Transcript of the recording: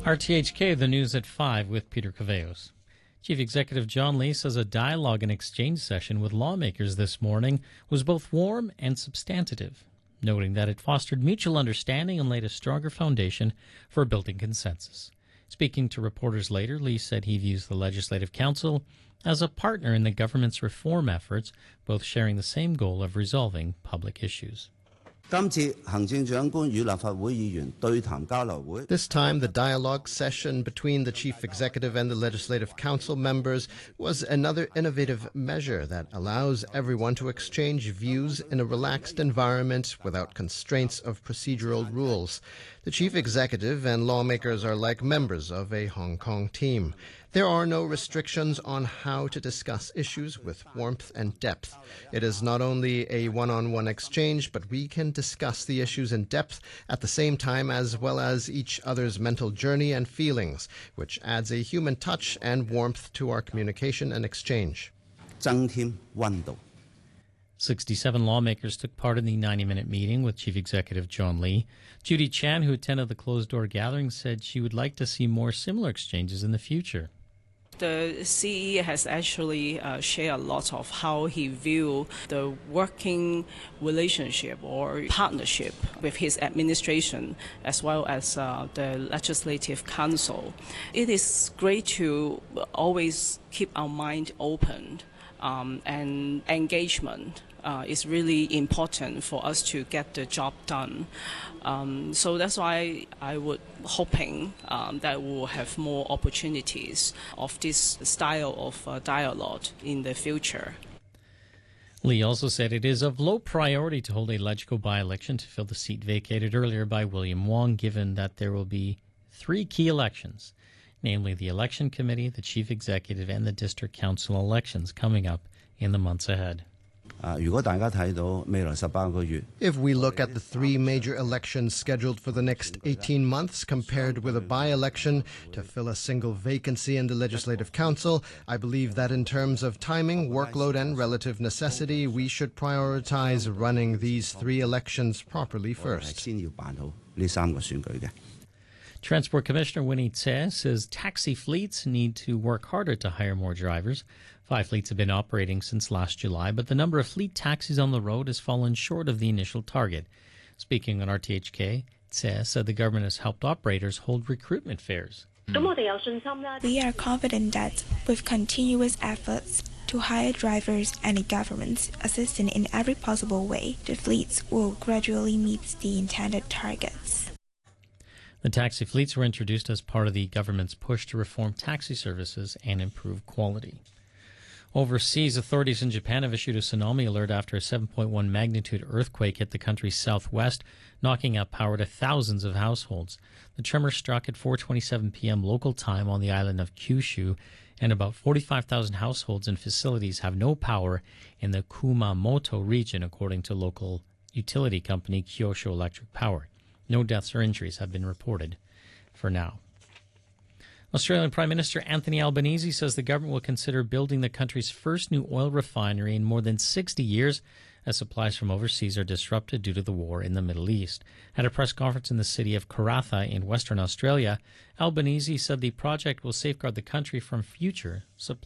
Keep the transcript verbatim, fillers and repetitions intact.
R T H K, the news at five with Peter Caveos. Chief Executive John Lee says a dialogue and exchange session with lawmakers this morning was both warm and substantive, noting that it fostered mutual understanding and laid a stronger foundation for building consensus. Speaking to reporters later, Lee said he views the Legislative Council as a partner in the government's reform efforts, both sharing the same goal of resolving public issues. This time, the dialogue session between the Chief Executive and the Legislative Council members was another innovative measure that allows everyone to exchange views in a relaxed environment without constraints of procedural rules. The Chief Executive and lawmakers are like members of a Hong Kong team. There are no restrictions on how to discuss issues with warmth and depth. It is not only a one-on-one exchange, but we can discuss the issues in depth at the same time, as well as each other's mental journey and feelings, which adds a human touch and warmth to our communication and exchange. sixty-seven lawmakers took part in the ninety-minute meeting with Chief Executive John Lee. Judy Chan, who attended the closed-door gathering, said she would like to see more similar exchanges in the future. The C E has actually uh, shared a lot of how he views the working relationship or partnership with his administration as well as uh, the Legislative Council. It is great to always keep our mind open um, and engagement. Uh, is really important for us to get the job done. Um, so that's why I would hoping um, that we'll have more opportunities of this style of uh, dialogue in the future. Lee also said it is of low priority to hold a LegCo by-election to fill the seat vacated earlier by William Wong, given that there will be three key elections, namely the Election Committee, the Chief Executive, and the District Council elections coming up in the months ahead. If we look at the three major elections scheduled for the next eighteen months compared with a by-election to fill a single vacancy in the Legislative Council, I believe that in terms of timing, workload, and relative necessity, we should prioritize running these three elections properly first. Transport Commissioner Winnie Tse says taxi fleets need to work harder to hire more drivers. Five fleets have been operating since last July, but the number of fleet taxis on the road has fallen short of the initial target. Speaking on R T H K, Tse said the government has helped operators hold recruitment fairs. We are confident that with continuous efforts to hire drivers and a government assistance in every possible way, the fleets will gradually meet the intended targets. The taxi fleets were introduced as part of the government's push to reform taxi services and improve quality. Overseas, authorities in Japan have issued a tsunami alert after a seven point one magnitude earthquake hit the country's southwest, knocking out power to thousands of households. The tremor struck at four twenty-seven p.m. local time on the island of Kyushu, and about forty-five thousand households and facilities have no power in the Kumamoto region, according to local utility company Kyushu Electric Power. No deaths or injuries have been reported for now. Australian Prime Minister Anthony Albanese says the government will consider building the country's first new oil refinery in more than sixty years as supplies from overseas are disrupted due to the war in the Middle East. At a press conference in the city of Karratha in Western Australia, Albanese said the project will safeguard the country from future supply